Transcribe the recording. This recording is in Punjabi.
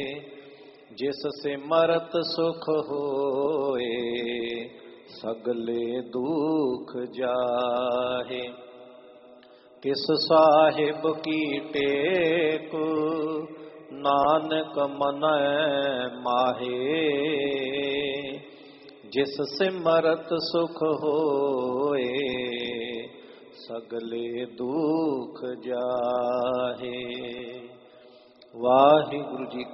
ਜਿਸ ਸਿਮਰਤ ਸੁਖ ਹੋਏ, ਸਗਲੇ ਦੁਖ ਜਾਹੇ। ਕਿਸ ਸਾਹਿਬ ਕੀ ਟੇਕ, ਨਾਨਕ ਮਨੈ ਮਾਹੇ। ਜਿਸ ਸਿਮਰਤ ਸੁਖ ਹੋਏ, ਸਗਲੇ ਦੁਖ ਜਾਹੇ। ਵਾਹਿਗੁਰੂ ਜੀ